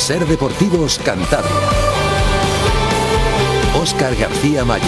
Ser Deportivos Cantabria. Óscar García Mayo.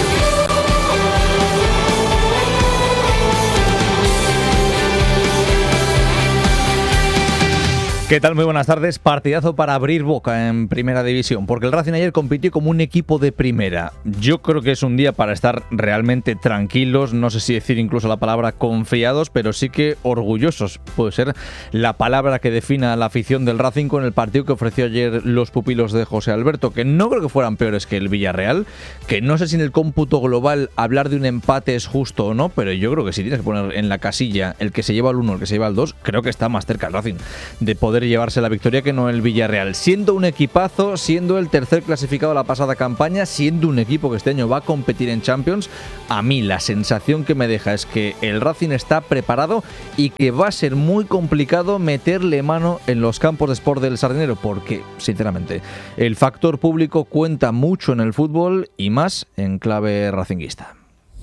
¿Qué tal? Muy buenas tardes. Partidazo para abrir boca en Primera División, porque el Racing ayer compitió como un equipo de primera. Yo creo que es un día para estar realmente tranquilos, no sé si decir incluso la palabra confiados, pero sí que orgullosos. Puede ser la palabra que defina a la afición del Racing con el partido que ofreció ayer los pupilos de José Alberto, que no creo que fueran peores que el Villarreal, que no sé si en el cómputo global hablar de un empate es justo o no, pero yo creo que si tienes que poner en la casilla el que se lleva al 1, el que se lleva al 2, creo que está más cerca el Racing de poder llevarse la victoria que no el Villarreal, siendo un equipazo, siendo el tercer clasificado de la pasada campaña, siendo un equipo que este año va a competir en Champions. A mí la sensación que me deja es que el Racing está preparado y que va a ser muy complicado meterle mano en los campos de Sport del Sardinero, porque sinceramente el factor público cuenta mucho en el fútbol y más en clave racinguista.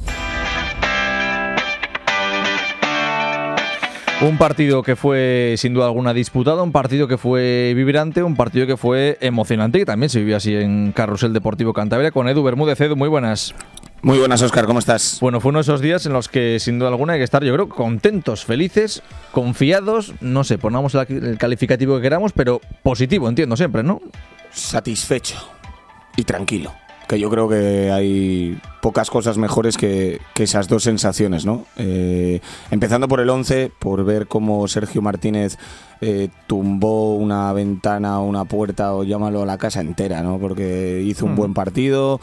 Un partido que fue sin duda alguna disputado, un partido que fue vibrante, un partido que fue emocionante y que también se vivió así en Carrusel Deportivo Cantabria con Edu Bermúdez. Edu, muy buenas. Muy buenas, Óscar, ¿cómo estás? Bueno, fue uno de esos días en los que sin duda alguna hay que estar, yo creo, contentos, felices, confiados, no sé, pongamos el calificativo que queramos, pero positivo, entiendo siempre, ¿no? Satisfecho y tranquilo, que yo creo que hay pocas cosas mejores que esas dos sensaciones, ¿no? Empezando por el 11, por ver cómo Sergio Martínez tumbó una ventana o una puerta, o llámalo, la casa entera, ¿no? Porque hizo un buen partido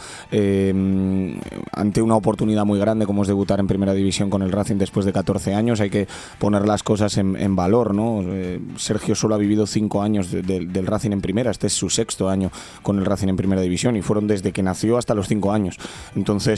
ante una oportunidad muy grande como es debutar en Primera División con el Racing después de 14 años. Hay que poner las cosas en valor, ¿no? Sergio solo ha vivido 5 años del Racing en Primera. Este es su 6º año con el Racing en Primera División y fueron desde que nació hasta los 5 años. Entonces,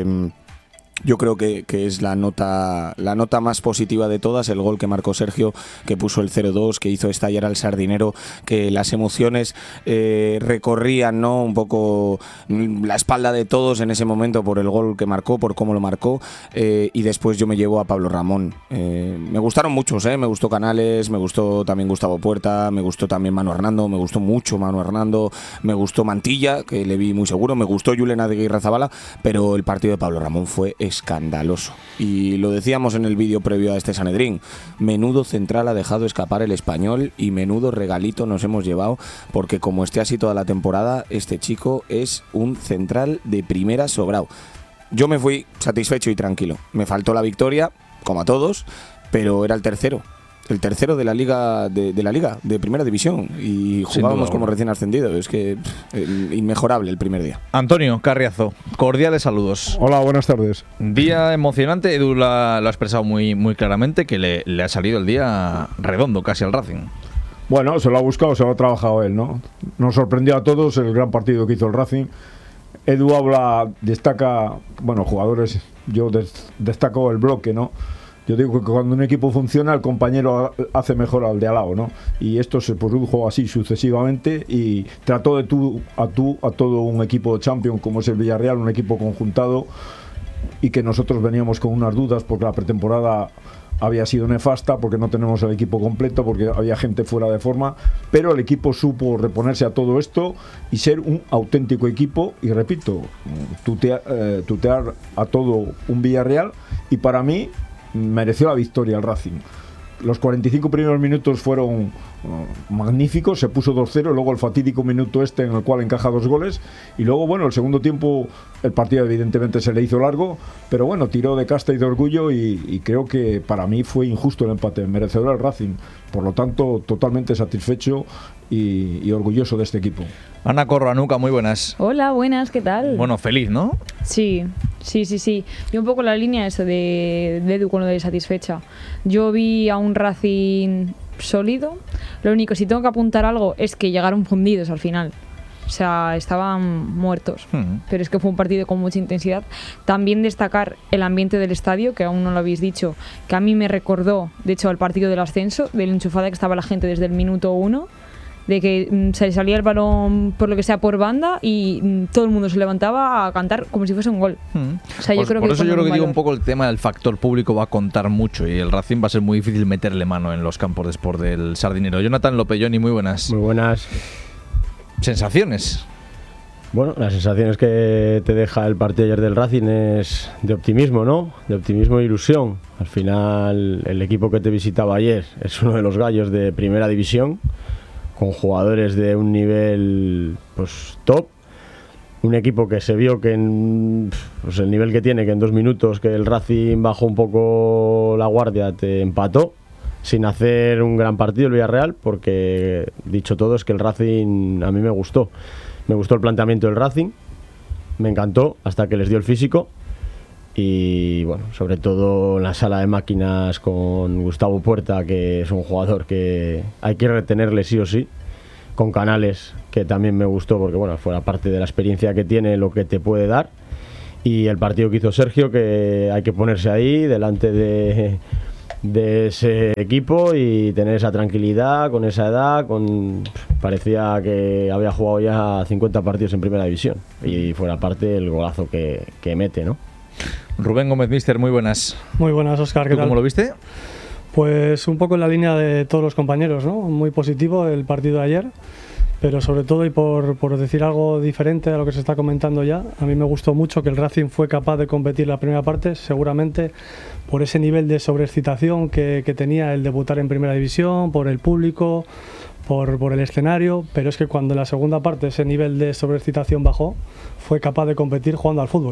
yo creo que es la nota más positiva de todas, el gol que marcó Sergio, que puso el 0-2, que hizo estallar al Sardinero, que las emociones recorrían, ¿no?, un poco la espalda de todos en ese momento por el gol que marcó, por cómo lo marcó, y después yo me llevo a Pablo Ramón. Me gustaron muchos, me gustó Canales, me gustó también Gustavo Puerta, me gustó también Manu Hernando, me gustó mucho Manu Hernando, me gustó Mantilla, que le vi muy seguro, me gustó Julen Aguirrezabala, pero el partido de Pablo Ramón fue escandaloso. Y lo decíamos en el vídeo previo a este Sanedrín, menudo central ha dejado escapar el Español y menudo regalito nos hemos llevado, porque como esté así toda la temporada, este chico es un central de primera sobrado. Yo me fui satisfecho y tranquilo. Me faltó la victoria, como a todos, pero era el tercero de la liga de Primera División y jugábamos como recién ascendido. Es que inmejorable el primer día. Antonio Carriazo, cordiales saludos. Hola, buenas tardes. Día emocionante. Edu lo ha expresado muy, muy claramente, que le ha salido el día redondo casi al Racing. Bueno, se lo ha buscado, se lo ha trabajado él, ¿no? Nos sorprendió a todos el gran partido que hizo el Racing. Edu destaca, bueno, jugadores, yo destaco el bloque, ¿no? Yo digo que cuando un equipo funciona, el compañero hace mejor al de al lado, ¿no? Y esto se produjo así sucesivamente y trató de a todo un equipo de Champions como es el Villarreal, un equipo conjuntado, y que nosotros veníamos con unas dudas porque la pretemporada había sido nefasta, porque no tenemos el equipo completo, porque había gente fuera de forma, pero el equipo supo reponerse a todo esto y ser un auténtico equipo, y repito, tutear a todo un Villarreal, y para mí mereció la victoria el Racing. Los 45 primeros minutos fueron magníficos, se puso 2-0, luego el fatídico minuto en el cual encaja 2 goles, y luego, bueno, el segundo tiempo el partido evidentemente se le hizo largo, pero bueno, tiró de casta y de orgullo, y creo que para mí fue injusto el empate, merecedor el Racing, por lo tanto totalmente satisfecho y orgulloso de este equico. Ana Corranuca, muy buenas. Hola, buenas, ¿qué tal? Bueno, feliz, ¿no? Sí. Y un poco la línea eso de Edu con lo de satisfecha. Yo vi a un Racing sólido. Lo único, si tengo que apuntar algo, es que llegaron fundidos al final. O sea, estaban muertos. Pero es que fue un partido con mucha intensidad. También destacar el ambiente del estadio, que aún no lo habéis dicho, que a mí me recordó, de hecho, al partido del ascenso, del enchufada que estaba la gente desde el minuto 1. De que se salía el balón por lo que sea por banda y todo el mundo se levantaba a cantar como si fuese un gol. O sea, yo creo por que eso yo creo que digo un poco el tema del factor público va a contar mucho y el Racing va a ser muy difícil meterle mano en los campos de Sport del Sardinero. Jonathan Lopelloni, muy buenas. Muy buenas. Sensaciones. Bueno, las sensaciones que te deja el partido ayer del Racing es de optimismo, ¿no? De optimismo e ilusión. Al final, el equipo que te visitaba ayer es uno de los gallos de primera división, con jugadores de un nivel pues top. Un equipo que se vio que pues el nivel que tiene, que en 2 minutos que el Racing bajó un poco la guardia, te empató, sin hacer un gran partido el Villarreal, porque dicho todo es que el Racing a mí me gustó. Me gustó el planteamiento del Racing, me encantó hasta que les dio el físico y bueno, sobre todo en la sala de máquinas con Gustavo Puerta, que es un jugador que hay que retenerle sí o sí, con Canales, que también me gustó porque bueno, fuera parte de la experiencia que tiene, lo que te puede dar, y el partido que hizo Sergio, que hay que ponerse ahí delante de ese equipo y tener esa tranquilidad con esa edad, parecía que había jugado ya 50 partidos en primera división y fuera parte el golazo que mete, ¿no? Rubén Gómez, mister, muy buenas. Muy buenas, Óscar, ¿qué ¿Tú tal? cómo lo viste? Pues un poco en la línea de todos los compañeros, ¿no? Muy positivo el partido de ayer, pero sobre todo, y por decir algo diferente a lo que se está comentando ya, a mí me gustó mucho que el Racing fue capaz de competir la primera parte, seguramente por ese nivel de sobreexcitación que tenía el debutar en primera división, por el público, por el escenario, pero es que cuando en la segunda parte ese nivel de sobreexcitación bajó, fue capaz de competir jugando al fútbol.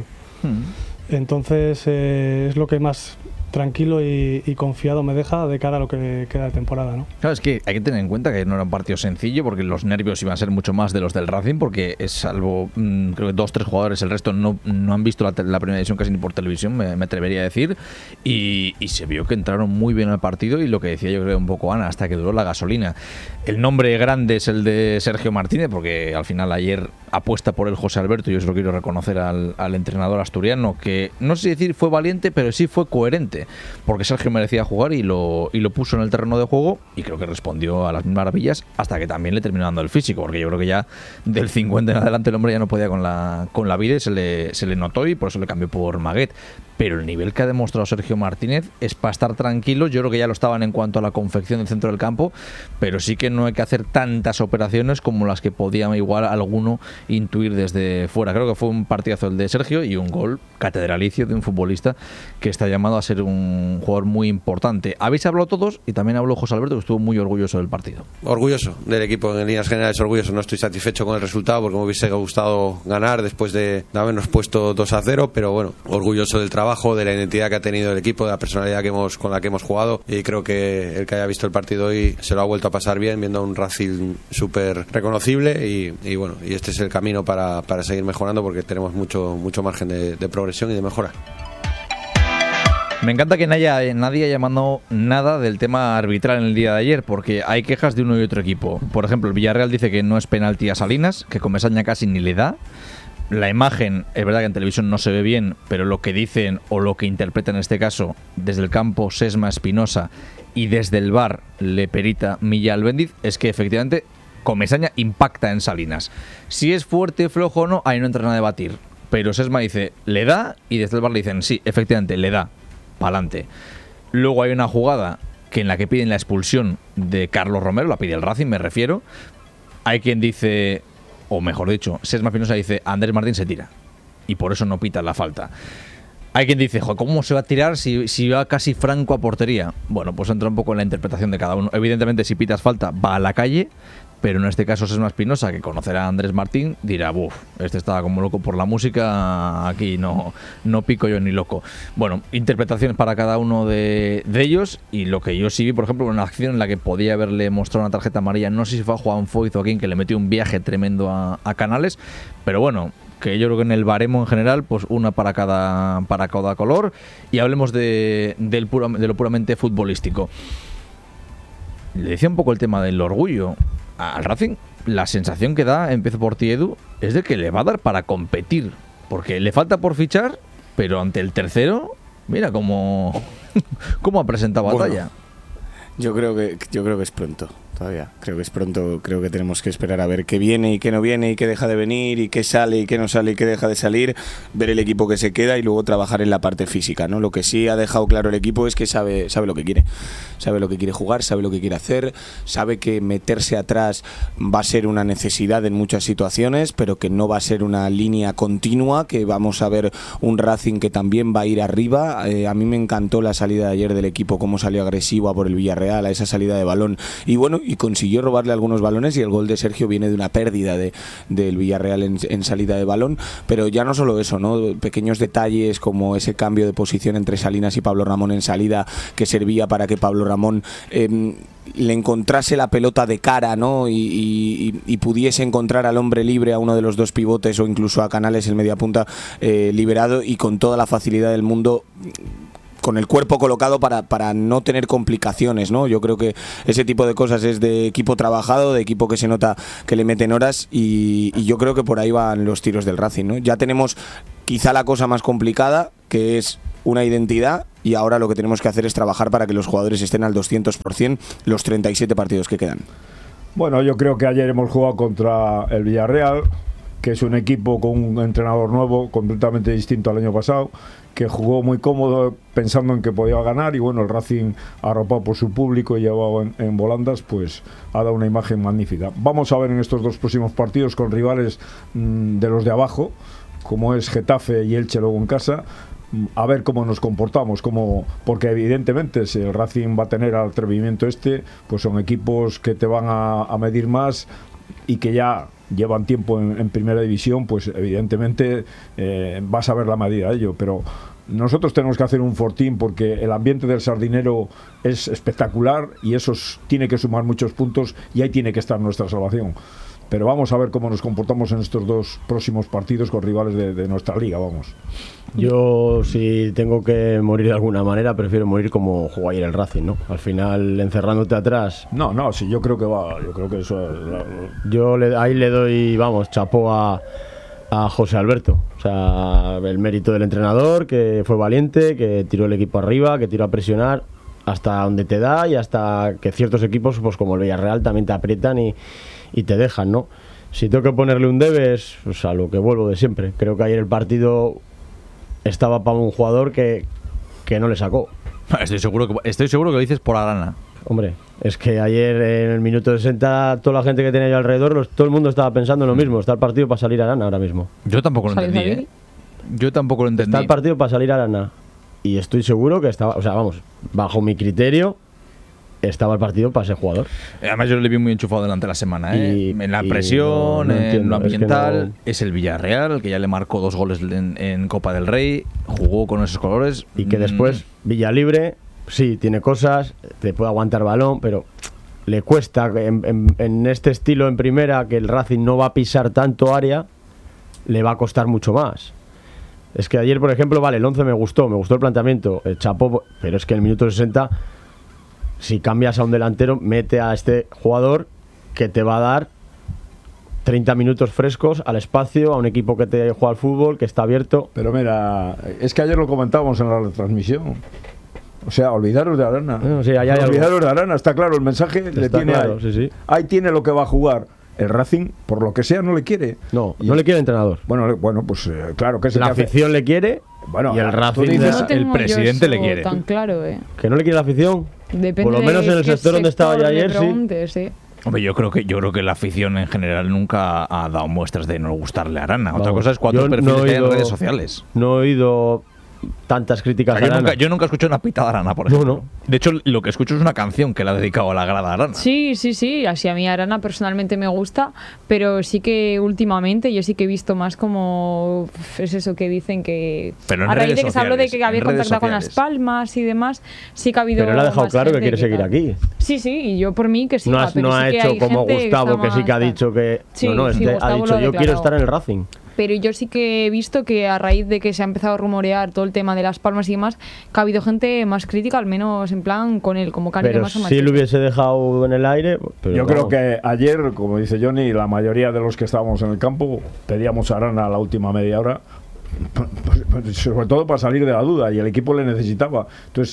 Entonces es lo que más tranquilo y confiado me deja de cara a lo que queda de temporada, ¿no? Claro, es que hay que tener en cuenta que no era un partido sencillo, porque los nervios iban a ser mucho más de los del Racing, porque es salvo creo que 2-3 jugadores, el resto no han visto la primera división casi ni por televisión, me atrevería a decir, y se vio que entraron muy bien al partido, y lo que decía yo creo un poco Ana, hasta que duró la gasolina. El nombre grande es el de Sergio Martínez, porque al final ayer apuesta por el José Alberto, y yo se lo quiero reconocer al entrenador asturiano, que no sé si decir fue valiente, pero sí fue coherente, porque Sergio merecía jugar y lo puso en el terreno de juego, y creo que respondió a las maravillas, hasta que también le terminó dando el físico, porque yo creo que ya del 50 en adelante el hombre ya no podía con la vida, y se le notó, y por eso le cambió por Maguet. Pero el nivel que ha demostrado Sergio Martínez es para estar tranquilo. Yo creo que ya lo estaban en cuanto a la confección del centro del campo, pero sí que no hay que hacer tantas operaciones como las que podía igual alguno intuir desde fuera. Creo que fue un partidazo el de Sergio, y un gol catedralicio de un futbolista que está llamado a ser un jugador muy importante. Habéis hablado todos, y también habló José Alberto, que estuvo muy orgulloso del partido. Orgulloso del equipo, en líneas generales orgulloso. No estoy satisfecho con el resultado, porque me hubiese gustado ganar después de habernos puesto 2-0, pero bueno, orgulloso del trabajo, de la identidad que ha tenido el equipo, de la personalidad con la que hemos jugado, y creo que el que haya visto el partido hoy se lo ha vuelto a pasar bien, viendo a un Racing súper reconocible, y bueno, y este es el camino para seguir mejorando, porque tenemos mucho margen de progresión y de mejora. Me encanta que nadie haya llamado nada del tema arbitral en el día de ayer, porque hay quejas de uno y otro equipo. Por ejemplo, el Villarreal dice que no es penalti a Salinas, que Comesaña casi ni le da. La imagen, es verdad que en televisión no se ve bien, pero lo que dicen o lo que interpretan en este caso desde el campo Sesma Espinosa y desde el VAR le perita Milla Albendiz, es que efectivamente Comesaña impacta en Salinas. Si es fuerte, flojo o no, ahí no entran a debatir. Pero Sesma dice, le da, y desde el VAR le dicen, sí, efectivamente, le da, pa'lante. Luego hay una jugada que en la que piden la expulsión de Carlos Romero, la pide el Racing, me refiero. Hay quien dice, o mejor dicho, Sesma Espinosa dice, Andrés Martín se tira, y por eso no pita la falta. Hay quien dice, ¿cómo se va a tirar si va casi franco a portería? Bueno, pues entra un poco en la interpretación de cada uno. Evidentemente, si pitas falta, va a la calle, pero en este caso Sesma Espinosa, que conocerá a Andrés Martín, dirá, este estaba como loco por la música, aquí no pico yo ni loco. Bueno, interpretaciones para cada uno de ellos, y lo que yo sí vi, por ejemplo, una acción en la que podía haberle mostrado una tarjeta amarilla, no sé si fue a Juan Foyz o a quien, que le metió un viaje tremendo a Canales, pero bueno, que yo creo que en el baremo en general, pues una para cada color. Y hablemos de lo puramente futbolístico. Le decía un poco el tema del orgullo al Racing. La sensación que da, empiezo por ti, Edu, es de que le va a dar para competir, porque le falta por fichar, pero ante el tercero, mira cómo ha presentado batalla. Yo creo que es pronto. Creo que es pronto, creo que tenemos que esperar a ver qué viene y qué no viene y qué deja de venir y qué sale y qué no sale y qué deja de salir, ver el equipo que se queda y luego trabajar en la parte física, ¿no? Lo que sí ha dejado claro el equipo es que sabe lo que quiere. Sabe lo que quiere jugar, sabe lo que quiere hacer, sabe que meterse atrás va a ser una necesidad en muchas situaciones, pero que no va a ser una línea continua, que vamos a ver un Racing que también va a ir arriba. A mí me encantó la salida de ayer del equipo, cómo salió agresivo a por el Villarreal, a esa salida de balón, y bueno, y consiguió robarle algunos balones, y el gol de Sergio viene de una pérdida del Villarreal en salida de balón, pero ya no solo eso, ¿no? Pequeños detalles como ese cambio de posición entre Salinas y Pablo Ramón en salida, que servía para que Pablo Ramón le encontrase la pelota de cara, ¿no? Y pudiese encontrar al hombre libre, a uno de los dos pivotes, o incluso a Canales, el mediapunta, liberado y con toda la facilidad del mundo, con el cuerpo colocado para no tener complicaciones, ¿no? Yo creo que ese tipo de cosas es de equipo trabajado, de equipo que se nota que le meten horas, y yo creo que por ahí van los tiros del Racing, ¿no? Ya tenemos quizá la cosa más complicada, que es una identidad, y ahora lo que tenemos que hacer es trabajar para que los jugadores estén al 200% los 37 partidos que quedan. Bueno, yo creo que ayer hemos jugado contra el Villarreal, que es un equipo con un entrenador nuevo, completamente distinto al año pasado, que jugó muy cómodo pensando en que podía ganar, y bueno, el Racing, arropado por su público y llevado en volandas, pues ha dado una imagen magnífica. Vamos a ver en estos dos próximos partidos con rivales de los de abajo, como es Getafe y Elche luego en casa, a ver cómo nos comportamos, porque evidentemente si el Racing va a tener al atrevimiento pues son equipos que te van a medir más y que ya llevan tiempo en primera división, pues evidentemente vas a ver la medida de ello, pero nosotros tenemos que hacer un fortín, porque el ambiente del Sardinero es espectacular y eso tiene que sumar muchos puntos, y ahí tiene que estar nuestra salvación. Pero vamos a ver cómo nos comportamos en estos dos próximos partidos con rivales de nuestra liga, vamos. Yo, si tengo que morir de alguna manera, prefiero morir como jugó ayer el Racing, ¿no? Al final, encerrándote atrás. No, sí, yo creo que va. Yo creo que eso. Ahí le doy, vamos, chapó a José Alberto. O sea, el mérito del entrenador, que fue valiente, que tiró el equipo arriba, que tiró a presionar hasta donde te da, y hasta que ciertos equipos, pues como el Villarreal, también te aprietan y te dejan, ¿no? Si tengo que ponerle un debe, es pues, a lo que vuelvo de siempre. Creo que ayer el partido estaba para un jugador que no le sacó. Estoy seguro que lo dices por Arana. Hombre, es que ayer en el minuto 60 toda la gente que tenía yo alrededor, todo el mundo estaba pensando en lo mismo. Está el partido para salir Arana ahora mismo. Yo tampoco lo entendí, ¿eh? Yo tampoco lo entendí. Está el partido para salir Arana. Y estoy seguro que estaba, o sea, vamos, bajo mi criterio, estaba el partido para ese jugador. Además yo le vi muy enchufado durante la semana, ¿eh? En la presión, en lo ambiental. Es el Villarreal, que ya le marcó 2 goles en Copa del Rey, jugó con esos colores. Y que después, Villalibre, sí, tiene cosas, te puede aguantar balón, pero le cuesta en este estilo en primera, que el Racing no va a pisar tanto área, le va a costar mucho más. Es que ayer, por ejemplo, vale, el 11 me gustó el planteamiento, el chapó, pero es que en el minuto 60, si cambias a un delantero, mete a este jugador que te va a dar 30 minutos frescos al espacio, a un equipo que te juega al fútbol, que está abierto. Pero mira, es que ayer lo comentábamos en la retransmisión. O sea, olvidaros de Arana. No, sí, olvidaros de Arana, está claro, el mensaje le tiene claro, ahí. Sí. Ahí tiene lo que va a jugar. El Racing, por lo que sea, no le quiere. No le quiere el entrenador. Bueno, pues claro que es la afición le quiere. Bueno, y el Racing, el presidente le quiere. Tan claro, ¿Que no le quiere la afición? Depende, por lo menos en el sector donde estaba yo ayer, sí. Hombre, yo creo que la afición en general nunca ha dado muestras de no gustarle a Arana. Otra cosa es cuántos perfiles hay en redes sociales. No he oído tantas críticas a Arana. Yo nunca escuché una pitada a Arana, por ejemplo. No. De hecho, lo que escucho es una canción que le ha dedicado a la grada a Arana. Sí. Así a mí Arana personalmente me gusta, pero sí que últimamente yo sí que he visto más como es eso que dicen que pero a raíz de que se habló de que había contactado con Las Palmas y demás, sí que ha habido. Pero él ha dejado claro que quiere seguir aquí. Sí, y yo por mí que sí. No ha hecho como Gustavo, que sí que ha dicho que ha dicho yo quiero estar en el Racing. Pero yo sí que he visto que a raíz de que se ha empezado a rumorear todo el tema de Las Palmas y demás, que ha habido gente más crítica, al menos en plan con él, como cariño más o menos. Si lo hubiese dejado en el aire. Yo creo que ayer, como dice Johnny, la mayoría de los que estábamos en el campo pedíamos a Arana a la última media hora, sobre todo para salir de la duda, y el equipo le necesitaba. Entonces,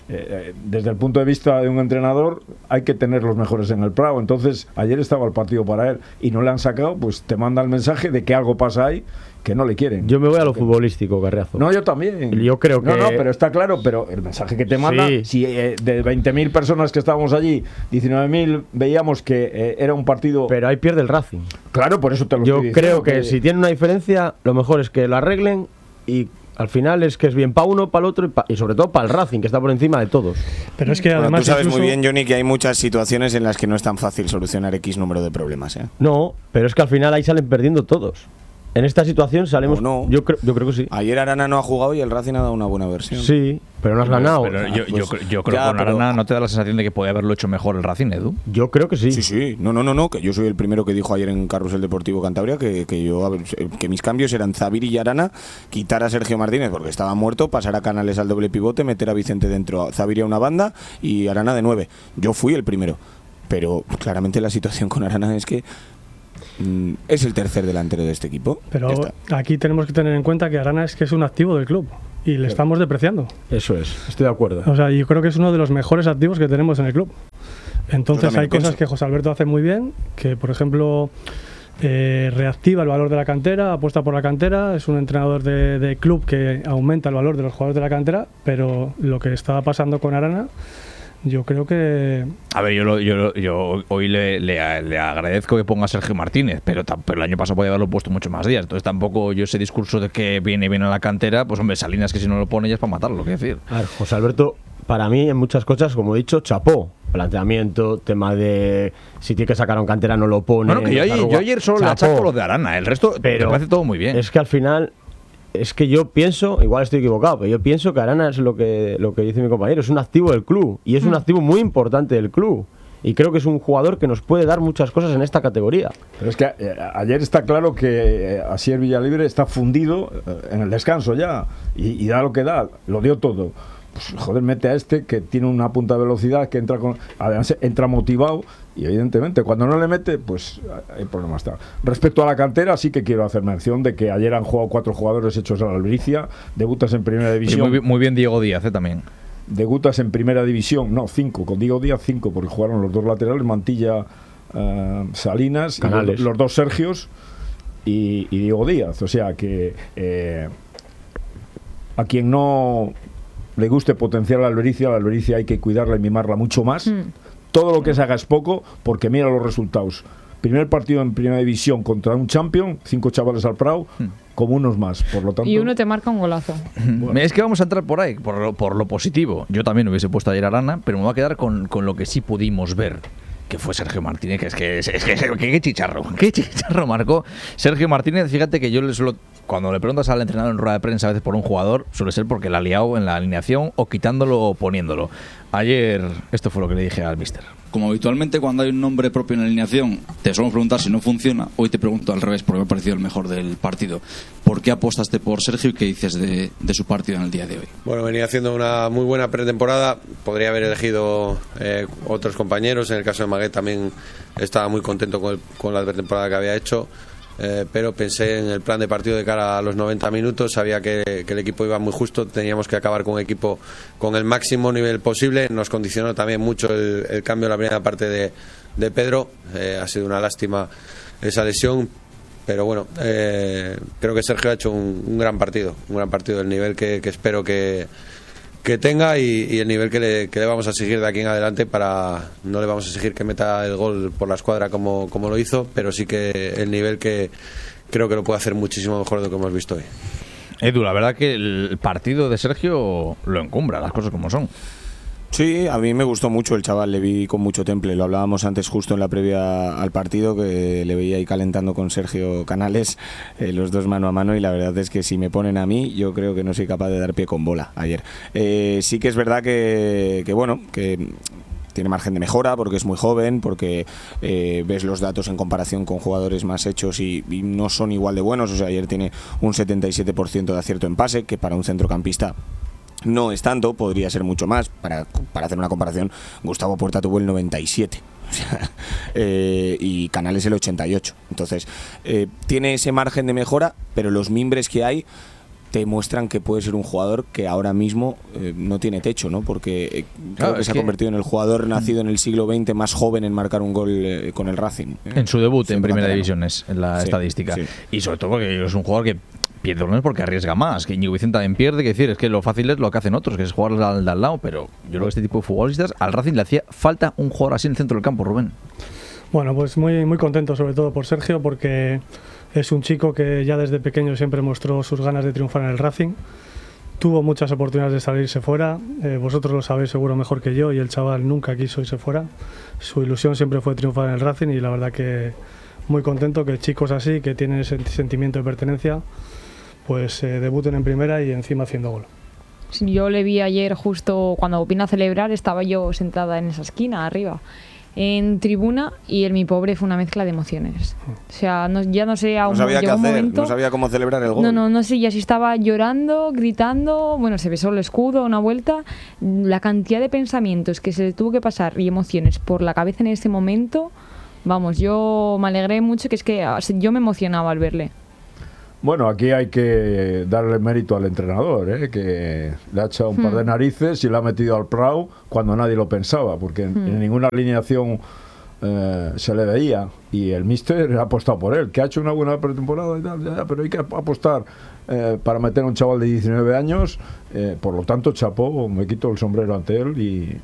desde el punto de vista de un entrenador hay que tener los mejores en el Prado. Entonces ayer estaba el partido para él y no le han sacado, pues te manda el mensaje de que algo pasa ahí, que no le quieren. Yo me voy a lo futbolístico, Carriazo. No, yo también. Yo creo que... No, pero está claro, pero el mensaje que te manda, Sí. si de 20.000 personas que estábamos allí, 19.000 veíamos que era un partido... Pero ahí pierde el Racing. Claro, por eso te lo Yo estoy diciendo. creo que si tiene una diferencia, lo mejor es que la arreglen y al final es que es bien para uno, para el otro y sobre todo para el Racing, que está por encima de todos. Pero es que Bueno, además tú sabes incluso- muy bien, Johnny, que hay muchas situaciones en las que no es tan fácil solucionar X número de problemas, ¿eh? No, pero es que al final ahí salen perdiendo todos. En esta situación salimos... ¿O no? Yo creo que sí. Ayer Arana no ha jugado y el Racing ha dado una buena versión. Sí, pero no has ganado. Pero yo creo que ya, con pero- Arana no te da la sensación de que podía haberlo hecho mejor el Racing, Edu. Yo creo que sí. Sí, sí. No, que yo soy el primero que dijo ayer en Carrusel Deportivo Cantabria que mis cambios eran Zaviri y Arana, quitar a Sergio Martínez porque estaba muerto, pasar a Canales al doble pivote, meter a Vicente dentro, Zaviri a una banda y Arana de 9. Yo fui el primero. Pero claramente la situación con Arana es que es el tercer delantero de este equipo. Pero Ya está. aquí tenemos que tener en cuenta que Arana es un activo del club y le estamos depreciando. Eso es, estoy de acuerdo. O sea, yo creo que es uno de los mejores activos que tenemos en el club. Yo Entonces también hay lo pienso. cosas que José Alberto hace muy bien, que por ejemplo reactiva el valor de la cantera, apuesta por la cantera, es un entrenador de club que aumenta el valor de los jugadores de la cantera, pero lo que estaba pasando con Arana, yo creo que... A ver, yo hoy le agradezco que ponga a Sergio Martínez, pero el año pasado podía haberlo puesto muchos más días. Entonces tampoco yo ese discurso de que viene bien a la cantera, pues hombre, Salinas que si no lo pone ya es para matarlo, ¿qué decir? A ver, José Alberto, para mí en muchas cosas, como he dicho, chapó. Planteamiento, tema de si tiene que sacar a un cantera no lo pone. Bueno, que yo ayer solo le chapó. achaco lo de Arana, el resto me parece todo muy bien. Es que al final, es que yo pienso, igual estoy equivocado, pero yo pienso que Arana es lo que dice mi compañero, es un activo del club y es un activo muy importante del club. Y creo que es un jugador que nos puede dar muchas cosas en esta categoría. Pero es que ayer está claro que Asier Villalibre está fundido en el descanso ya y da lo que da, lo dio todo. Pues, joder, mete a este que tiene una punta de velocidad, que además entra motivado y evidentemente cuando no le mete, pues hay problemas. Respecto a la cantera, sí que quiero hacer mención de que ayer han jugado 4 jugadores hechos a la Albericia, debutas en primera Sí, división. muy bien Diego Díaz también. Debutas en primera división, no, 5, con Diego Díaz 5, porque jugaron los 2 laterales, Mantilla, Salinas, Canales. y los 2 Sergios y Diego Díaz. O sea que a quien no le guste potenciar la Albericia hay que cuidarla y mimarla mucho más. Todo lo que se haga es poco, porque mira los resultados. Primer partido en primera división contra un champion, 5 chavales al Prado, como unos más. Por lo tanto, Y uno te marca un golazo. Es que vamos a entrar por ahí, por lo positivo. Yo también hubiese puesto ayer a Arana, pero me voy a quedar con lo que sí pudimos ver, que fue Sergio Martínez, que qué chicharro marcó Sergio Martínez. Fíjate que yo cuando le preguntas al entrenador en rueda de prensa a veces por un jugador, suele ser porque la ha liado en la alineación o quitándolo o poniéndolo. Ayer esto fue lo que le dije al míster. Como habitualmente cuando hay un nombre propio en la alineación te solemos preguntar si no funciona, hoy te pregunto al revés porque me ha parecido el mejor del partido. ¿Por qué apostaste por Sergio y qué dices de su partido en el día de hoy? Bueno, venía haciendo una muy buena pretemporada. Podría haber elegido otros compañeros. En el caso de Maguet también estaba muy contento con la pretemporada que había hecho. Pero pensé en el plan de partido de cara a los 90 minutos. Sabía que el equipo iba muy justo. Teníamos que acabar con un equipo con el máximo nivel posible. Nos condicionó también mucho el cambio en la primera parte de Pedro. Ha sido una lástima esa lesión. Pero bueno, creo que Sergio ha hecho un gran partido. Un gran partido del nivel que espero que tenga y el nivel que le vamos a exigir de aquí en adelante. No le vamos a exigir que meta el gol por la escuadra como lo hizo, pero sí que el nivel que creo que lo puede hacer muchísimo mejor de lo que hemos visto hoy. Edu, la verdad que el partido de Sergio lo encumbra, las cosas como son. Sí, a mí me gustó mucho el chaval, le vi con mucho temple. Lo hablábamos antes justo en la previa al partido, que le veía ahí calentando con Sergio Canales, los dos mano a mano, y la verdad es que si me ponen a mí, yo creo que no soy capaz de dar pie con bola ayer. Sí que es verdad que bueno, que tiene margen de mejora porque es muy joven, porque ves los datos en comparación con jugadores más hechos y no son igual de buenos. O sea, ayer tiene un 77% de acierto en pase, que para un centrocampista no es tanto, podría ser mucho más. Para hacer una comparación, Gustavo Puerta tuvo el 97 y Canales el 88. Entonces tiene ese margen de mejora, pero los mimbres que hay te muestran que puede ser un jugador que ahora mismo no tiene techo, ¿no? Porque creo que se ha convertido en el jugador nacido en el siglo XX más joven en marcar un gol con el Racing. En su debut en Primera División es la estadística. Sí. Y sobre todo porque es un jugador que pierde balones porque arriesga más. Que Íñigo Vicente también pierde, que decir, es que lo fácil es lo que hacen otros, que es jugar al de al lado. Pero yo creo que este tipo de futbolistas, al Racing le hacía falta un jugador así en el centro del campo, Rubén. Bueno, pues muy, muy contento sobre todo por Sergio, porque es un chico que ya desde pequeño siempre mostró sus ganas de triunfar en el Racing. Tuvo muchas oportunidades de salirse fuera, vosotros lo sabéis seguro mejor que yo, y el chaval nunca quiso irse fuera. Su ilusión siempre fue triunfar en el Racing y la verdad que muy contento que chicos así, que tienen ese sentimiento de pertenencia, pues debuten en primera y encima haciendo gol. Yo le vi ayer justo cuando vino a celebrar, estaba yo sentada en esa esquina arriba, en tribuna, y mi pobre fue una mezcla de emociones. O sea, ya no sé, no sabía qué llegó un hacer, momento, no sabía cómo celebrar el gol. No sé ya si estaba llorando, gritando, bueno, se besó el escudo una vuelta, la cantidad de pensamientos que se le tuvo que pasar y emociones por la cabeza en ese momento, vamos, yo me alegré mucho, que es que yo me emocionaba al verle. Bueno, aquí hay que darle mérito al entrenador, que le ha echado un par de narices y le ha metido al Prau cuando nadie lo pensaba, porque en ninguna alineación se le veía, y el míster ha apostado por él, que ha hecho una buena pretemporada y tal, pero hay que apostar para meter a un chaval de 19 años, por lo tanto, chapó, me quito el sombrero ante él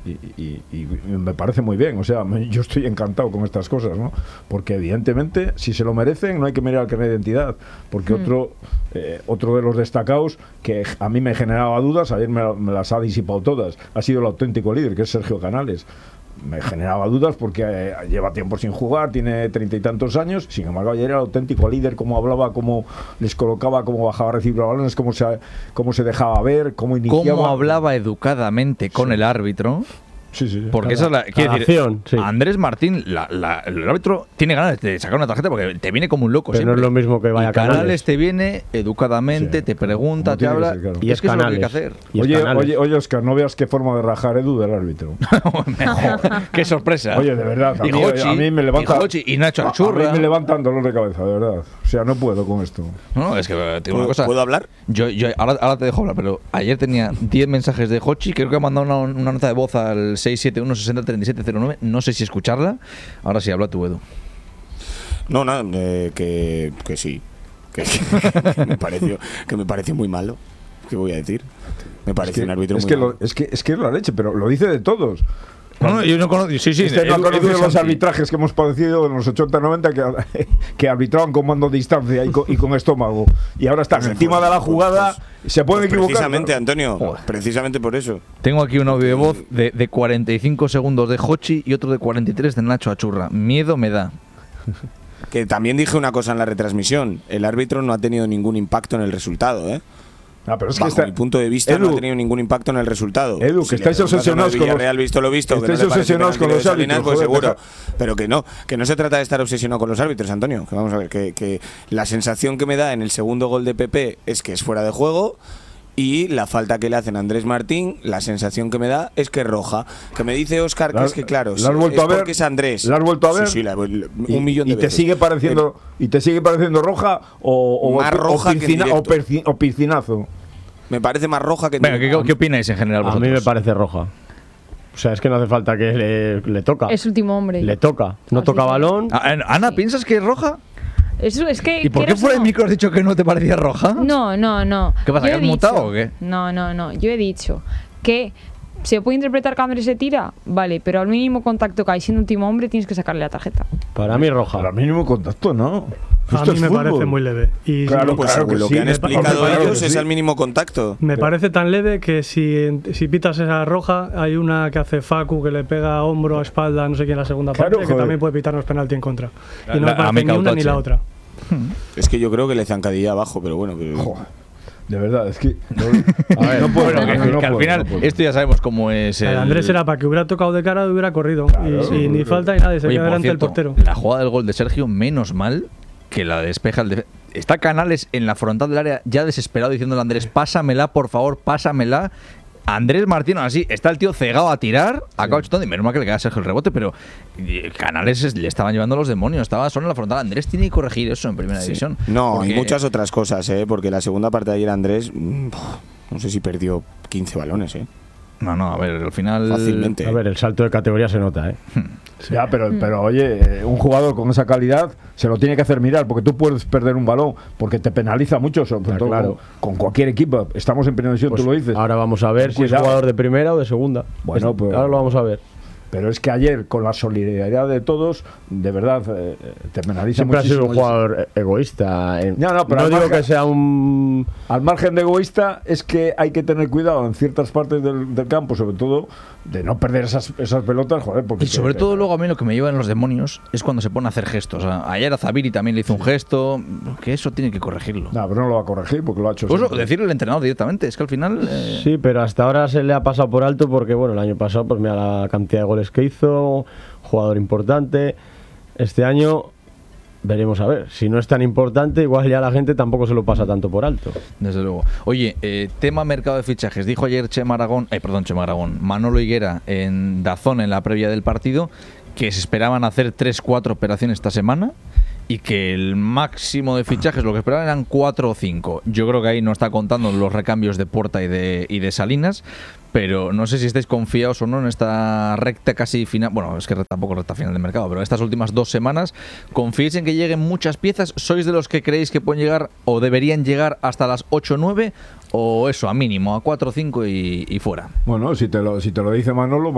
y me parece muy bien. O sea, yo estoy encantado con estas cosas, ¿no? Porque evidentemente, si se lo merecen, no hay que mirar al carnet de identidad, porque otro de los destacados que a mí me generaba dudas, ayer me las ha disipado todas, ha sido el auténtico líder, que es Sergio Canales. Me generaba dudas porque lleva tiempo sin jugar, tiene 30 y tantos años. Sin embargo, ayer era el auténtico líder, cómo hablaba, cómo les colocaba, cómo bajaba a recibir balones, cómo se dejaba ver, cómo iniciaba. Cómo hablaba educadamente con el árbitro. Sí. Porque esa es la. Quiero decir, acción, sí. Andrés Martín, el árbitro, tiene ganas de sacar una tarjeta porque te viene como un loco. Pero siempre. no es lo mismo que vaya a Canales te viene educadamente, te pregunta, te habla. Claro. Y es que Canales. eso es lo que hay que hacer. Oye, Oscar, no veas qué forma de rajar Edu del árbitro. Qué sorpresa. Oye, de verdad, a mí me levanta. Y Nacho Achurra. A mí me levantan dolor de cabeza, de verdad. O sea, no puedo con esto. No, es que tengo una cosa. ¿Puedo hablar? Yo ahora te dejo hablar, pero ayer tenía 10 mensajes de Hochi, creo que ha mandado una nota de voz al 671-60-3709, no sé si escucharla. Ahora sí, habla tú, Edu. No, nada, que sí. Que me pareció muy malo. ¿Qué voy a decir? Me parece un árbitro muy malo. Es que es la leche, pero lo dice de todos. No, yo no conozco. Sí, No ha conocido los arbitrajes que hemos padecido en los 80-90 que arbitraban con mando de distancia y con estómago. Y ahora están encima de la jugada, se pueden equivocar. Precisamente, Antonio, precisamente por eso. Tengo aquí un audio de voz de 45 segundos de Hochi y otro de 43 de Nacho Achurra. Miedo me da. Que también dije una cosa en la retransmisión. El árbitro no ha tenido ningún impacto en el resultado, pero es que bajo mi punto de vista, Edu, no ha tenido ningún impacto en el resultado. Edu, que estáis obsesionados con Villarreal, visto lo visto, estáis obsesionados con los árbitros, pues seguro. Pero que no se trata de estar obsesionado con los árbitros, Antonio. Que vamos a ver, que la sensación que me da en el segundo gol de Pepe es que es fuera de juego. Y la falta que le hacen a Andrés Martín, la sensación que me da es que es roja. Que me dice Óscar que es que claro, ¿la has vuelto a ver? Porque es Andrés. ¿La has vuelto a ver? Sí, un millón de veces. ¿Y te sigue pareciendo roja o más roja o piscinazo? Me parece más roja que... Venga, ¿qué opináis en general vosotros? A mí me parece roja. O sea, es que no hace falta que le toca. Es último hombre. Le toca. No toca balón. Ana, ¿piensas que es roja? Es que, ¿Y por qué fuera del micro has dicho que no te parecía roja? No. ¿Qué pasa, que has mutado o qué? No. Yo he dicho que se puede interpretar que Andrés se tira, vale, pero al mínimo contacto que hay siendo último hombre tienes que sacarle la tarjeta. Para mí roja. Al mínimo contacto, ¿no? A mí me parece muy leve. Y claro que lo que han explicado ellos es al mínimo contacto. Me parece tan leve que si pitas esa roja, hay una que hace Facu que le pega a hombro, a espalda, no sé quién en la segunda parte, que también puede pitarnos penalti en contra. Y no me parece ni una ni la otra. Es que yo creo que le zancadilla abajo, pero bueno. De verdad, es que. No puedo. Que al final, esto ya sabemos cómo es. Andrés era para que hubiera tocado de cara y hubiera corrido. Claro, y ni falta ni nada, se queda delante del portero. La jugada del gol de Sergio, menos mal que la despeja el está Canales en la frontal del área, ya desesperado, diciéndole a Andrés: pásamela, por favor, pásamela. Andrés Martín, así, está el tío cegado a tirar, acaba chutando y menos mal que le queda a Sergio el rebote, pero Canales le estaban llevando los demonios, estaba solo en la frontal. Andrés tiene que corregir eso en primera división. No, porque... y muchas otras cosas, porque la segunda parte de ayer Andrés, no sé si perdió 15 balones, No, a ver, al final... Fácilmente. A ver, el salto de categoría se nota, Sí. Ya, pero oye, un jugador con esa calidad se lo tiene que hacer mirar, porque tú puedes perder un balón, porque te penaliza mucho, sobre todo claro. con cualquier equipo. Estamos en primera división, Pues tú lo dices. ahora vamos a ver si es jugador de primera o de segunda. Bueno, pues ahora lo vamos a ver. Pero es que ayer, con la solidaridad de todos, de verdad, te penaliza Siempre ha muchísimo. sido un jugador egoísta. No, pero no digo margen, que sea un... Al margen de egoísta, es que hay que tener cuidado en ciertas partes del campo, sobre todo, de no perder esas pelotas, joder. Porque y sobre todo luego a mí lo que me lleva en los demonios es cuando se pone a hacer gestos. Ayer a Zabiri también le hizo un gesto, que eso tiene que corregirlo. No, pero no lo va a corregir porque lo ha hecho Pues siempre. decirle al entrenador directamente, es que al final... Sí, pero hasta ahora se le ha pasado por alto porque, bueno, el año pasado, pues mira la cantidad de goles que hizo, jugador importante. Este año veremos a ver. Si no es tan importante, igual ya la gente tampoco se lo pasa tanto por alto. Desde luego. Oye, tema mercado de fichajes. Dijo ayer Chema Aragón, Manolo Higuera en DAZN en la previa del partido que se esperaban hacer 3-4 operaciones esta semana y que el máximo de fichajes, lo que esperaban eran 4 o 5. Yo creo que ahí no está contando los recambios de Puerta y de Salinas, pero no sé si estáis confiados o no en esta recta casi final. Bueno, es que tampoco recta final del mercado, pero estas últimas 2 semanas, ¿confiáis en que lleguen muchas piezas? ¿Sois de los que creéis que pueden llegar o deberían llegar hasta las 8 o 9? O eso, a mínimo, a 4 o 5 y fuera. Bueno, si te lo dice Manolo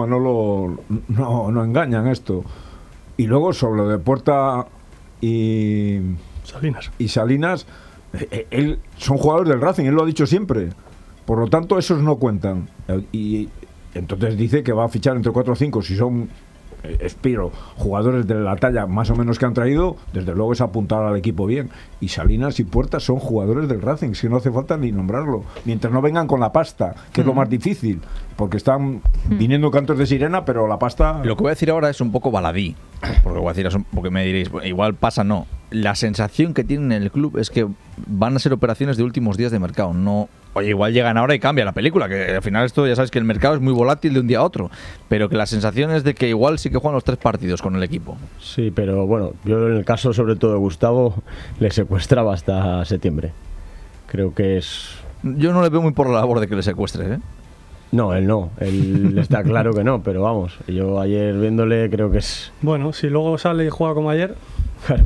no engaña en esto. Y luego sobre lo de Puerta y Salinas, él son jugadores del Racing, él lo ha dicho siempre. Por lo tanto, esos no cuentan. Y entonces dice que va a fichar entre 4 o 5. Si son, espero, jugadores de la talla más o menos que han traído, desde luego es apuntar al equipo bien. Y Salinas y Puerta son jugadores del Racing, si no hace falta ni nombrarlo. Mientras no vengan con la pasta, que es lo más difícil. Porque están viniendo cantos de sirena, pero la pasta... Lo que voy a decir ahora es un poco baladí. Porque voy a decir, porque me diréis, igual pasa, no. La sensación que tienen en el club es que van a ser operaciones de últimos días de mercado. No, oye, igual llegan ahora y cambia la película. Que al final esto ya sabes que el mercado es muy volátil de un día a otro. Pero que la sensación es de que igual sí que juegan los 3 partidos con el equipo. Sí, pero bueno, yo en el caso sobre todo de Gustavo le secuestraba hasta septiembre. Creo que es... Yo no le veo muy por la labor de que le secuestre, ¿eh? No, él está claro que no, pero vamos, yo ayer viéndole creo que es... Bueno, si luego sale y juega como ayer... Claro.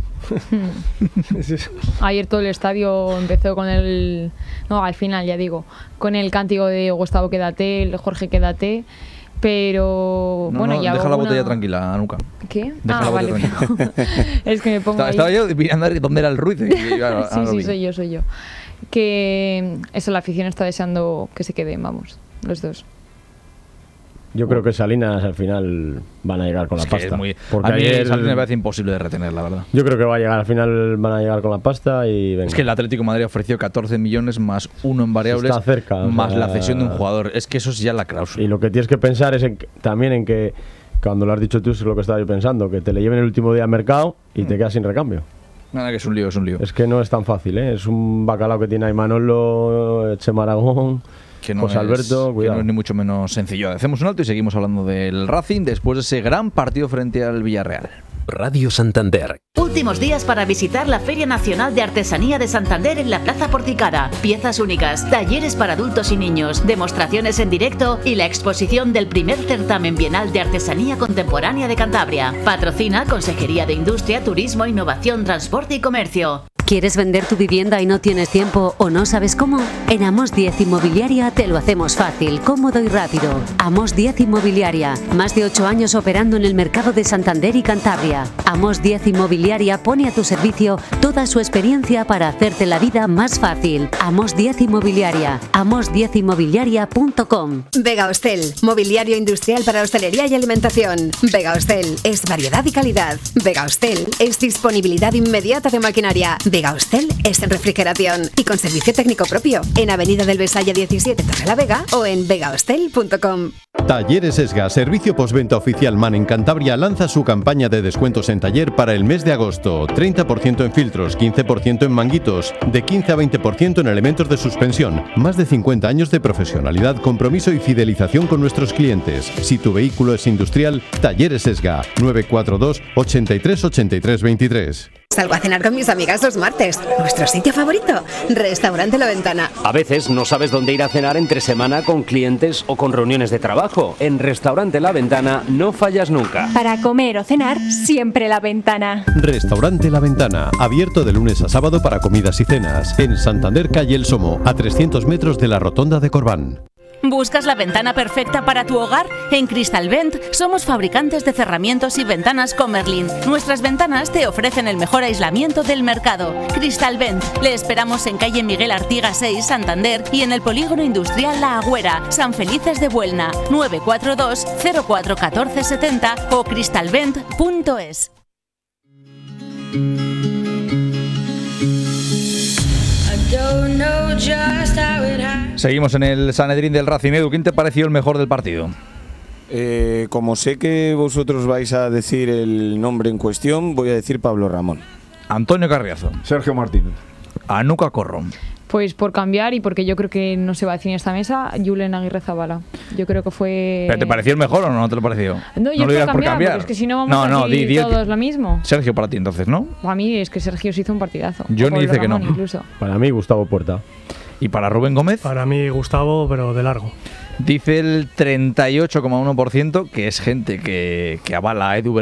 Ayer todo el estadio empezó con el... No, al final, ya digo, con el cántico de Gustavo quédate, el Jorge quédate, pero... No, bueno, no, ya deja la botella tranquila, Anuka. ¿Qué? Deja la Vale. botella Es que me pongo Estaba yo mirando dónde era el ruido. Sí, soy yo. Que eso, la afición está deseando que se queden, vamos, los dos. Yo creo que Salinas al final van a llegar con la pasta. Porque a mí Salinas me parece imposible de retener, la verdad. Yo creo que va a llegar, al final van a llegar con la pasta y venga. Es que el Atlético de Madrid ofreció 14 millones más 1 en variables, está cerca, más la cesión de un jugador. Es que eso es ya la cláusula. Y lo que tienes que pensar es también en que, cuando lo has dicho tú, es lo que estaba yo pensando, que te le lleven el último día al mercado y te quedas sin recambio. Nada, que es un lío. Es que no es tan fácil, ¿eh? Es un bacalao que tiene ahí Manolo, Chema Aragón, José Alberto, que no es ni mucho menos sencillo. Hacemos un alto y seguimos hablando del Racing después de ese gran partido frente al Villarreal. Radio Santander. Últimos días para visitar la Feria Nacional de Artesanía de Santander en la Plaza Porticada. Piezas únicas, talleres para adultos y niños, demostraciones en directo y la exposición del primer certamen bienal de artesanía contemporánea de Cantabria. Patrocina Consejería de Industria, Turismo, Innovación, Transporte y Comercio. ¿Quieres vender tu vivienda y no tienes tiempo o no sabes cómo? En Amos 10 Inmobiliaria te lo hacemos fácil, cómodo y rápido. Amos 10 Inmobiliaria, más de 8 años operando en el mercado de Santander y Cantabria. Amos 10 Inmobiliaria pone a tu servicio toda su experiencia para hacerte la vida más fácil. Amos 10 Inmobiliaria, amos10inmobiliaria.com. Vega Hostel, mobiliario industrial para hostelería y alimentación. Vega Hostel es variedad y calidad. Vega Hostel es disponibilidad inmediata de maquinaria. Vega Hostel es en refrigeración y con servicio técnico propio en Avenida del Besaya 17, Torrelavega o en vegahostel.com. Talleres Esga, servicio postventa oficial MAN en Cantabria, lanza su campaña de descuentos en taller para el mes de agosto. 30% en filtros, 15% en manguitos, de 15 a 20% en elementos de suspensión. Más de 50 años de profesionalidad, compromiso y fidelización con nuestros clientes. Si tu vehículo es industrial, Talleres Esga, 942 83 83 23. Salgo a cenar con mis amigas los martes. ¿Nuestro sitio favorito? Restaurante La Ventana. A veces no sabes dónde ir a cenar entre semana con clientes o con reuniones de trabajo. En Restaurante La Ventana no fallas nunca. Para comer o cenar, siempre La Ventana. Restaurante La Ventana, abierto de lunes a sábado para comidas y cenas. En Santander, calle El Somo, a 300 metros de la Rotonda de Corbán. ¿Buscas la ventana perfecta para tu hogar? En Cristalvent somos fabricantes de cerramientos y ventanas Comerlin. Nuestras ventanas te ofrecen el mejor aislamiento del mercado. Cristalvent. Le esperamos en calle Miguel Artigas 6, Santander, y en el polígono industrial La Agüera, San Felices de Buelna. 942 04 14 70 o cristalvent.es. Seguimos en el Sanedrín del Racing. Edu, ¿quién te pareció el mejor del partido? Como sé que vosotros vais a decir el nombre en cuestión, voy a decir Pablo Ramón. Antonio Carriazo. Sergio Martínez. Anuka Corro. Pues por cambiar y porque yo creo que no se va a decir en esta mesa, Julen Aguirrezabala. Yo creo que fue... ¿Pero te pareció el mejor o no te lo pareció? No, yo lo digas por cambiar, porque es que si no vamos a decir todos lo mismo. Sergio para ti entonces, ¿no? A mí es que Sergio se hizo un partidazo. Johnny dice que no. Incluso. Para mí, Gustavo Puerta. ¿Y para Rubén Gómez? Para mí, Gustavo, pero de largo. Dice el 38,1% que es gente que avala a Edu